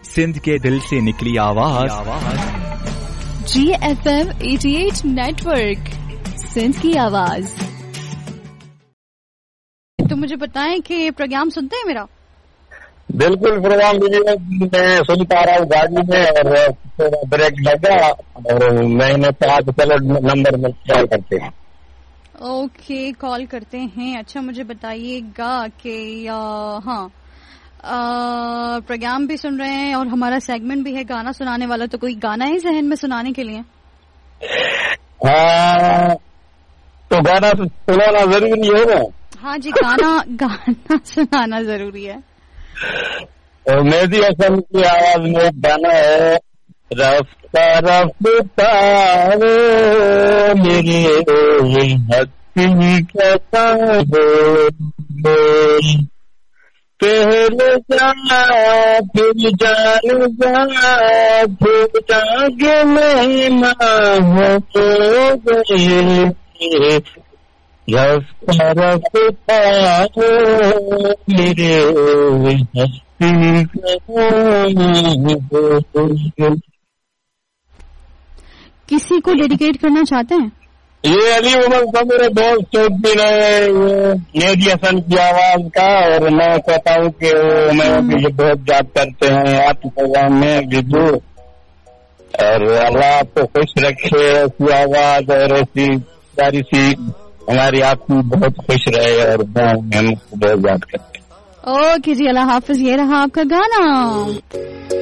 सिंध के दिल से निकली आवाज GFM 88 नेटवर्क, सिंध की आवाज। तो मुझे बताएं कि ये प्रोग्राम सुनते हैं मेरा? बिल्कुल प्रोग्राम मैं सुन पा रहा हूँ गाड़ी में, और ब्रेक लगा और मैंने कहा कि चलो नंबर में कॉल करते हैं। ओके, कॉल करते हैं। अच्छा, मुझे बताइएगा कि हाँ, प्रोग्राम भी सुन रहे हैं और हमारा सेगमेंट भी है गाना सुनाने वाला, तो कोई गाना है जहन में सुनाने के लिए? हाँ, तो गाना सुनाना जरूरी है ना? हाँ जी, गाना सुनाना जरूरी है। और मेहदी हसन की आवाज में एक गाना है, रफ्ता रफ्ता मेरे हस्ती कहता हो, पहले जा फिर जान जा फिर जागे महिमा हो गए, रफ्ता रफ्ता मेरे हस्ती कहता। किसी को डेडिकेट करना चाहते हैं? ये अली उमर का मेरे दोस्त शौकीन है मेहदी हसन की आवाज का, और मैं कहता हूँ कि मैं भी बहुत याद करते हैं आपके प्रोग्राम में विजू, और अल्लाह आपको खुश रखे, ऐसी आवाज और ऐसी सारी सी हमारी आपकी बहुत खुश रहे, और हम बहुत याद करते हैं। ओके जी, अल्लाह हाफिज। ये रहा आपका गाना।